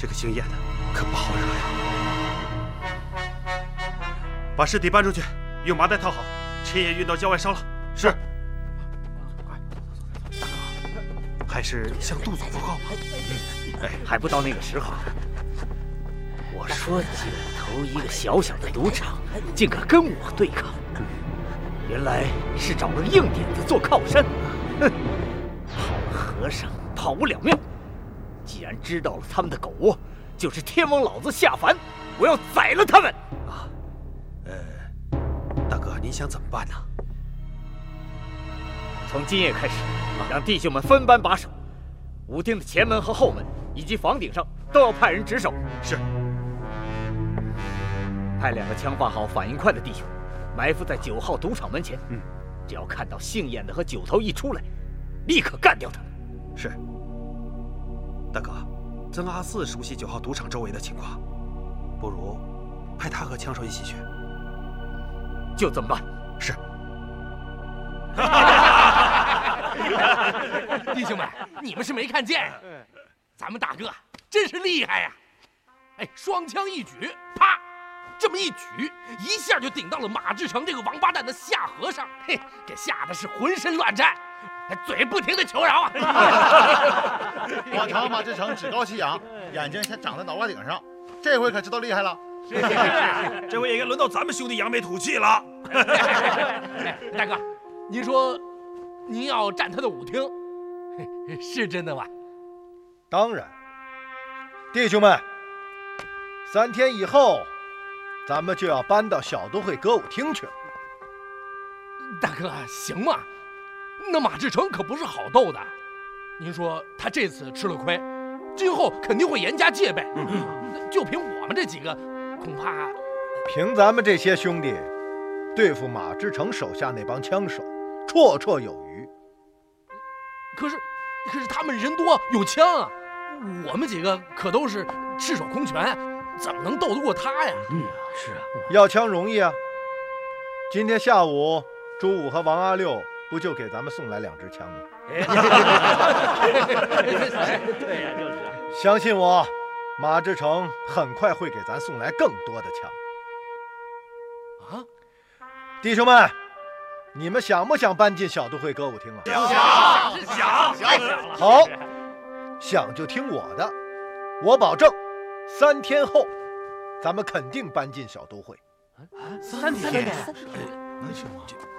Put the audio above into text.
这个姓叶的可不好惹呀。把尸体搬出去，用麻袋套好，趁夜运到郊外烧了。是。大哥，还是向杜总报告吧。 还不到那个时候。我说的投一个小小的赌场，竟敢跟我对抗，原来是找了个硬点子做靠山。哼，好了和尚跑不了庙。既然知道了他们的狗窝，就是天王老子下凡，我要宰了他们！ 啊，大哥，您想怎么办呢？ 从今夜开始，让弟兄们分班把守，舞厅的前门和后门以及房顶上都要派人值守。 是。 派2个枪法好、反应快的弟兄，埋伏在9号赌场门前。只要看到姓燕的和九头一出来，立刻干掉他们。 是。大哥，曾阿四熟悉9号赌场周围的情况，不如派他和枪手一起去。 就这么办。 是。 弟兄们，你们是没看见，咱们大哥真是厉害呀！哎，双枪一举，啪，这么一举，一下就顶到了马志成这个王八蛋的下颌上，嘿，给吓得是浑身乱颤，嘴不停的求饶啊！ 往常马志成趾高气扬，眼睛先长在脑瓜顶上，这回可知道厉害了。 这回也该轮到咱们兄弟扬眉吐气了。 大哥，您说您要占他的舞厅，是真的吗？ 当然，弟兄们，3天以后，咱们就要搬到小都会歌舞厅去了。 大哥，行吗？那马志成可不是好斗的，您说他这次吃了亏，今后肯定会严加戒备。就凭我们这几个，恐怕凭咱们这些兄弟对付马志成手下那帮枪手，绰绰有余。 可是他们人多有枪啊，我们几个可都是赤手空拳，怎么能斗得过他呀？ 是啊， 要枪容易啊。今天下午，朱武和王阿六不就给咱们送来2支枪吗？ 对呀，就是。 相信我，马志成很快会给咱送来更多的枪。 啊， 弟兄们，你们想不想搬进小都会歌舞厅啊？ 想。 好，想就听我的，我保证，3天后，咱们肯定搬进小都会。 3天？ 那行吗？